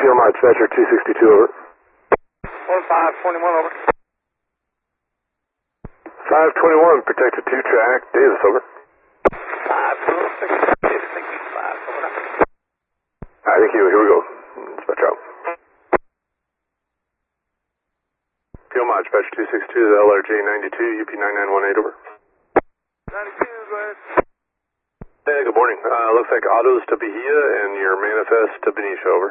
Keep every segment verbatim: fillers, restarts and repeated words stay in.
P M I Dispatcher two sixty-two, over. one five twenty-one, over. five twenty-one, protected two track, Davis, over. five twenty-six, thank you, five, over. Alright, thank you, here we go. Dispatcher out. P M I Dispatcher two sixty-two, the L R J ninety-two, U P nine nine one eight, over. ninety-two, go ahead. Hey, good morning. Uh, looks like autos to Bahia and your manifest to Benicia, over.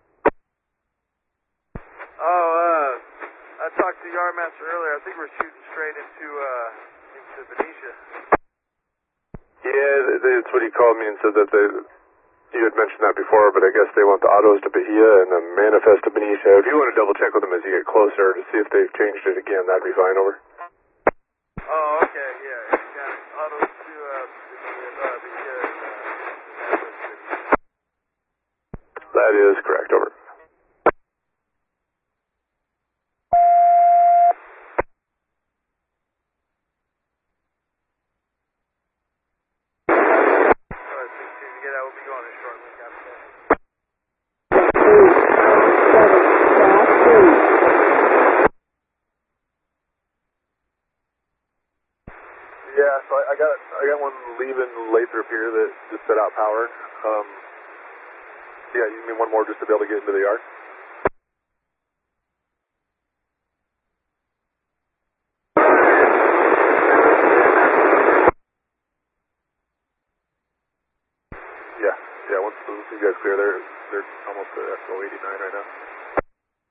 Oh, uh, I talked to Yardmaster earlier. I think we're shooting straight into, uh, into Benicia. Yeah, that's what he called me and said that they, you had mentioned that before, but I guess they want the autos to Bahia and the manifest to Benicia. If you want to double check with them as you get closer to see if they've changed it again, that'd be fine, over. Oh, okay, yeah, yeah. Autos to, uh, Bahia, uh, Bahia and, uh, That is correct, over. Get out, we'll be going in shortly. Yeah, so I, I got I got one leaving Lathrop here that just set out power. Um, yeah, you need one more just to be able to get into the yard? Yeah, yeah. Once, once you guys clear, they're they're almost at S O eighty-nine right now.